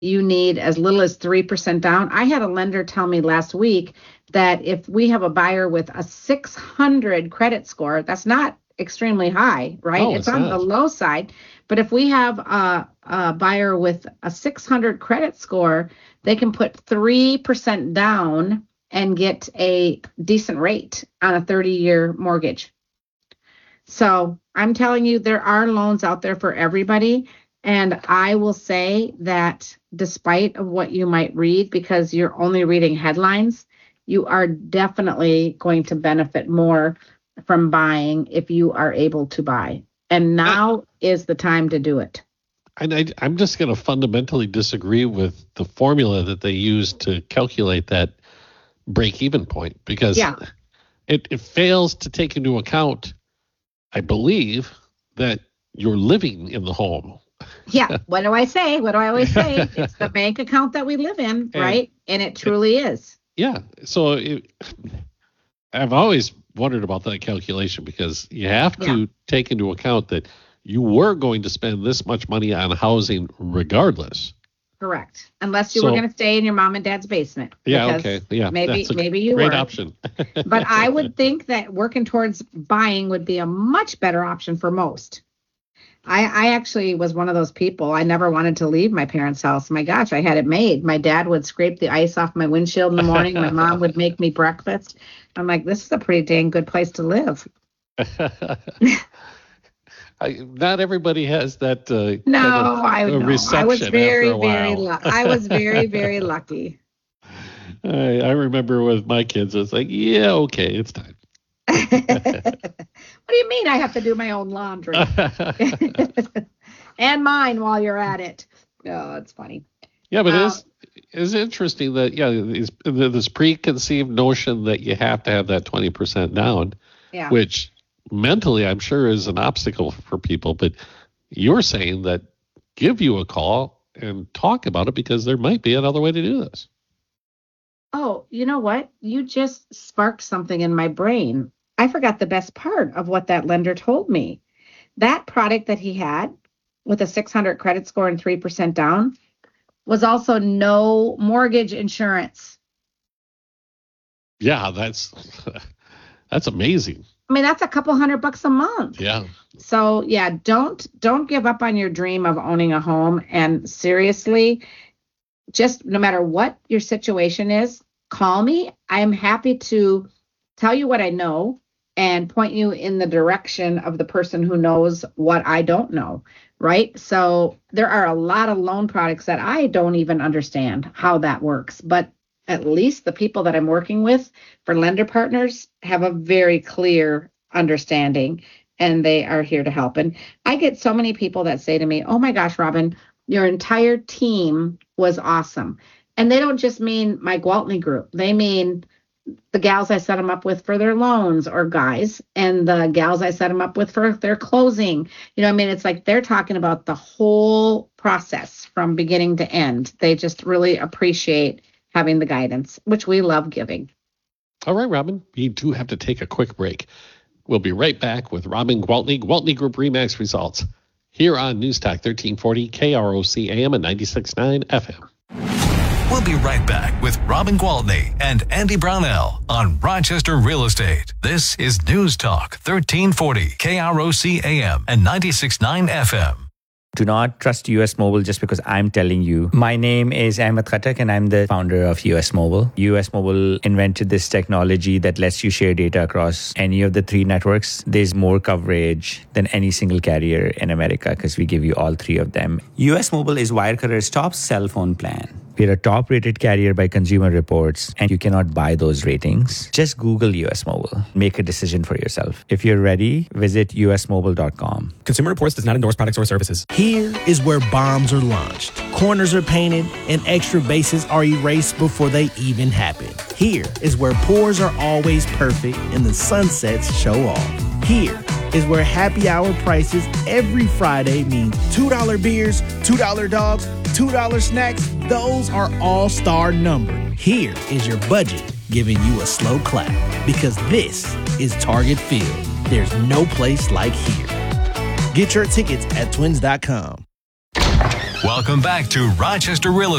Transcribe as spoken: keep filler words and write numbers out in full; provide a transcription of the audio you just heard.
you need as little as three percent down. I had a lender tell me last week that if we have a buyer with a six hundred credit score, that's not extremely high, right? No, it's, it's on not. the low side. But if we have a, a buyer with a six hundred credit score, they can put three percent down and get a decent rate on a thirty-year mortgage. So I'm telling you, there are loans out there for everybody. And I will say that despite of what you might read, because you're only reading headlines, you are definitely going to benefit more from buying if you are able to buy. And now I, is the time to do it. And I, I'm just going to fundamentally disagree with the formula that they use to calculate that break-even point, because yeah. it, it fails to take into account, I believe, that you're living in the home. Yeah. What do I say? What do I always say? It's the bank account that we live in, and, right? And it truly it, is. Yeah. So it, I've always wondered about that calculation, because you have to yeah. take into account that you were going to spend this much money on housing regardless. Correct. Unless you so, were going to stay in your mom and dad's basement. Yeah. Okay. Yeah. Maybe, maybe you great were. option. But I would think that working towards buying would be a much better option for most. I, I actually was one of those people. I never wanted to leave my parents' house. My gosh, I had it made. My dad would scrape the ice off my windshield in the morning. My mom would make me breakfast. I'm like, this is a pretty dang good place to live. I, not everybody has that. Uh, no, kind of, I uh, know. I was very, very. Lu- I was very, very lucky. I, I remember with my kids, it's like, yeah, okay, it's time. What do you mean I have to do my own laundry? And mine while you're at it. Oh, it's funny. Yeah, but um, it's it's interesting that yeah, this, this preconceived notion that you have to have that twenty percent down, yeah. which mentally I'm sure is an obstacle for people. But you're saying that give you a call and talk about it, because there might be another way to do this. Oh, you know what? You just sparked something in my brain. I forgot the best part of what that lender told me. That product that he had with a six hundred credit score and three percent down was also no mortgage insurance. Yeah, that's that's amazing. I mean, that's a couple hundred bucks a month. Yeah. So, yeah, don't don't give up on your dream of owning a home. And seriously, just no matter what your situation is, call me. I'm happy to tell you what I know and point you in the direction of the person who knows what I don't know, right? So there are a lot of loan products that I don't even understand how that works, but at least the people that I'm working with for lender partners have a very clear understanding, and they are here to help. And I get so many people that say to me, oh my gosh, Robin, your entire team was awesome. And they don't just mean my Gwaltney group. They mean the gals I set them up with for their loans, or guys, and the gals I set them up with for their closing. You know, I mean, it's like they're talking about the whole process from beginning to end. They just really appreciate having the guidance, which we love giving. All right, Robin, we do have to take a quick break. We'll be right back with Robin Gwaltney, Gwaltney Group RE/MAX Results, here on News Talk thirteen forty K R O C A M and ninety-six point nine F M. We'll be right back with Robin Gwaltney and Andy Brownell on Rochester Real Estate. This is News Talk thirteen forty K R O C A M and ninety-six point nine F M. Do not trust U S Mobile just because I'm telling you. My name is Ahmed Khattak and I'm the founder of U S Mobile. U S Mobile invented this technology that lets you share data across any of the three networks. There's more coverage than any single carrier in America because we give you all three of them. U S Mobile is Wirecutter's top cell phone plan. We're a top-rated carrier by Consumer Reports, and you cannot buy those ratings. Just Google U S Mobile. Make a decision for yourself. If you're ready, visit U S mobile dot com. Consumer Reports does not endorse products or services. Here is where bombs are launched, corners are painted, and extra bases are erased before they even happen. Here is where pours are always perfect and the sunsets show off. Here is where happy hour prices every Friday means two dollar beers, two dollar dogs, two dollar snacks. Those are all-star numbered. Here is your budget giving you a slow clap, because this is Target Field. There's no place like here. Get your tickets at twins dot com. Welcome back to Rochester Real Estate.